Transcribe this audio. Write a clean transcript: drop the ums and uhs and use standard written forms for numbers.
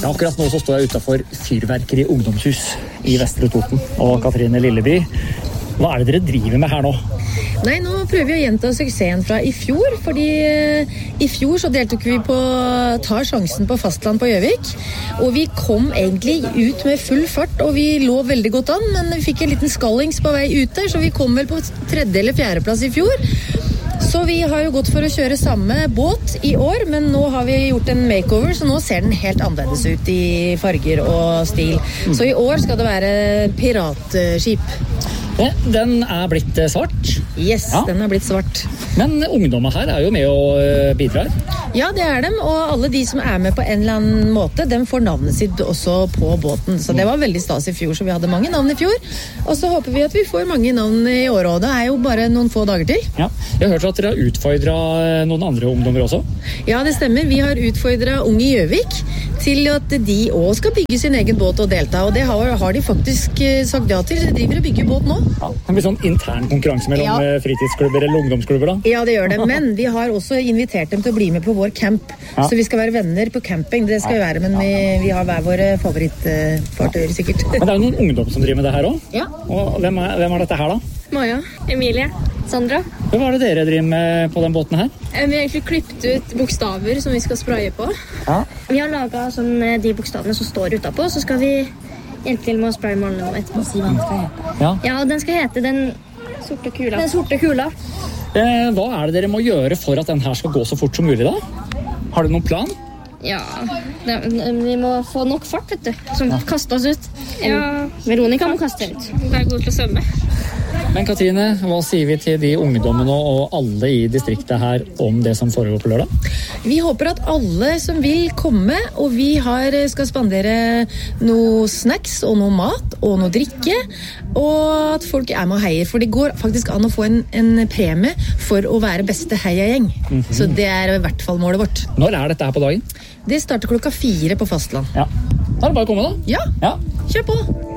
Ja, akkurat nå så står jeg utenfor Fyrverkeri ungdomshus i Vestre Toten og Katrine Lilleby. Hva er det dere driver med her nå? Nei, nå prøver vi å gjenta suksessen fra i fjor, fordi i fjor så deltok vi på Ta sjansen på fastland på Gjøvik, og vi kom egentlig ut med full fart, og vi lå veldig godt an, men vi fikk en liten skallings på vei ut der, så vi kom vel på 3. eller 4. plass i fjor. Så vi har jo gått for å kjøre samme båt i år, men nå har vi gjort en makeover, så nå ser den helt annerledes ut i farger og stil. Så i år skal det være piratskip. Den er blitt svart. Yes, ja. Den er blitt svart. Men ungdommer her er jo med og bidrar. Ja, det er dem, og alle de som er med på en eller annen måte, de får navnet sitt også på båten. Så det var veldig stas i fjor, så vi hadde mange navn i fjor. Og så håper vi at vi får mange navn i år, og det er jo bare noen få dager til. Ja, jeg har hørt at dere har utfordret noen andre ungdommer også. Ja, det stemmer. Vi har utfordret Unge Gjøvik til at de også skal bygge sin egen båt og delta, og det har de faktisk sagt ja til. De driver og bygger båt nå. Ja, det blir sånn intern konkurranse mellom fritidsklubber eller ungdomsklubber da? Ja, det gjør det, men vi har også invitert dem til å bli med på vår camp. Ja. Så vi skal være venner på camping, det skal vi være, men vi har hver våre favorittfartøyer sikkert. Men det er jo noen ungdom som driver med det her også. Ja. Og hvem er dette her da? Maja, Emilie, Sandra. Hva er det dere driver med på den båten her? Vi har egentlig klippet ut bokstaver som vi skal spraye på. Ja. Vi har laget sånn, de bokstavene som står utenpå, så skal vi hjelpe til med å spraye målene og etterpå si hva den skal hete. Ja, den skal hete Den sorte kula. Den sorte kula. Hva er det dere må gjøre for at den her skal gå så fort som mulig da? Har du noen plan? Ja, vi må få nok fart, vet du, som kaster oss ut. Ja. Veronica må kaste ut. Det er god til å svømme. Men Katrine, hva sier vi til de ungdommene og alle i distriktet her om det som foregår på lørdag? Vi håper at alle som vil komme, og vi skal spandere noe snacks og noe mat og noe drikke, og at folk er med og heier, for det går faktisk an å få en premie for å være beste heiagjeng. Så det er i hvert fall målet vårt. Når er dette her på dagen? Det starter 4:00 på fastland. Ja, da er det bare å komme da. Ja. Kjør på!